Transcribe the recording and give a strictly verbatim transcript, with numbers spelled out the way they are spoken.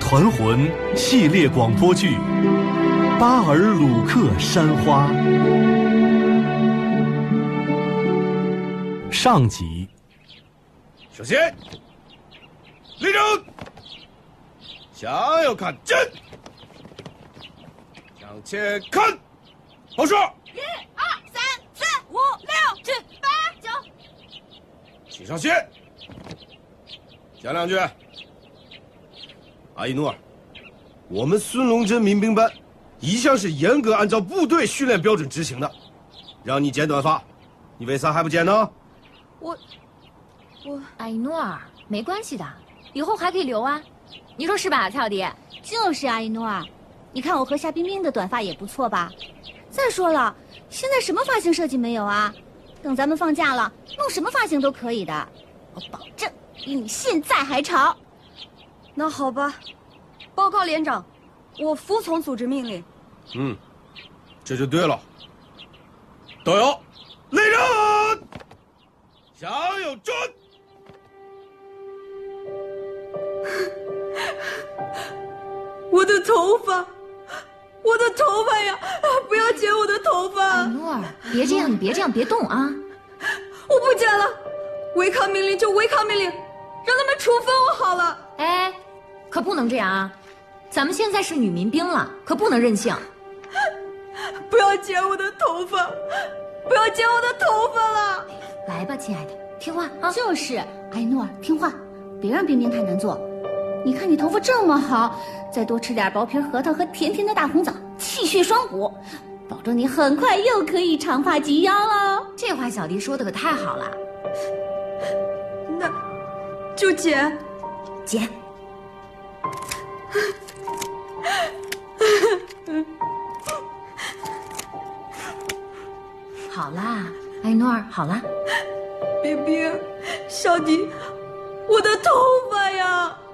团魂》系列广播剧《巴尔鲁克山花》上集。 首先，立正，向右看真，向前看，报数。 一二三四五六七八九。 请上去。讲两句。阿依努尔，我们孙龙珍民兵班一向是严格按照部队训练标准执行的，让你剪短发，你为啥还不剪呢？ 我，我， 阿依努尔，没关系的，以后还可以留啊。你说是吧，蔡小迪？ 就是阿依努尔，你看我和夏冰冰的短发也不错吧？再说了，现在什么发型设计没有啊？等咱们放假了，弄什么发型都可以的，我保证比你现在还潮。 那好吧，报告连长，我服从组织命令。 嗯，这就对了。都有，立正，向右转。 我的头发，我的头发呀！不要剪我的头发！ 阿依努尔，别这样，你别这样，别动啊！ 我不剪了，违抗命令就违抗命令，让他们处分我好了。 哎，可不能这样啊！咱们现在是女民兵了，可不能任性。 不要剪我的头发，不要剪我的头发了！ 来吧，亲爱的，听话啊！ 就是，阿依努尔，听话，别让冰冰太难做。你看你头发这么好，再多吃点薄皮核桃和甜甜的大红枣，气血双补，保证你很快又可以长发及腰了。 这话小迪说的可太好了。 那就剪， 剪。好啦，阿依努尔，好啦。 冰冰，小迪，我的头发呀！